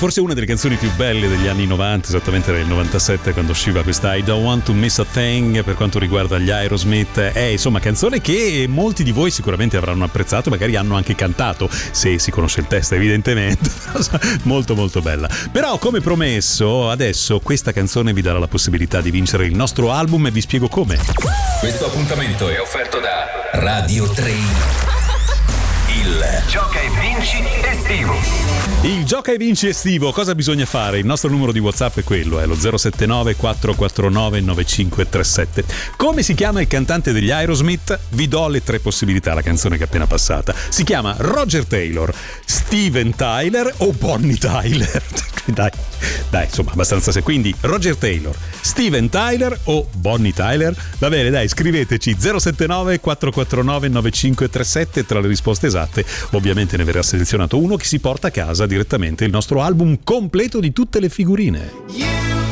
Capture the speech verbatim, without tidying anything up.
forse una delle canzoni più belle degli anni novanta, esattamente nel novantasette, quando usciva questa I Don't Want to Miss a Thing, per quanto riguarda gli Aerosmith. È insomma canzone che molti di voi sicuramente avranno apprezzato, magari hanno anche cantato, se si conosce il testo evidentemente. Molto molto bella. Però come promesso adesso questa canzone vi darà la possibilità di vincere il nostro album e vi spiego come. Questo appuntamento è offerto da Radio tre. Il Gioca e Vinci estivo. Il Gioca e Vinci estivo, cosa bisogna fare? Il nostro numero di WhatsApp è quello, è lo zero sette nove quattro quattro nove nove cinque tre sette. Come si chiama il cantante degli Aerosmith? Vi do le tre possibilità, la canzone che è appena passata. Si chiama Roger Taylor, Steven Tyler o Bonnie Tyler? Dai, dai, insomma, abbastanza se. Quindi Roger Taylor, Steven Tyler o Bonnie Tyler? Va bene, dai, scriveteci zero sette nove quattro quattro nove nove cinque tre sette. Tra le risposte esatte ovviamente ne verrà selezionato uno che si porta a casa direttamente il nostro album completo di tutte le figurine. Yeah!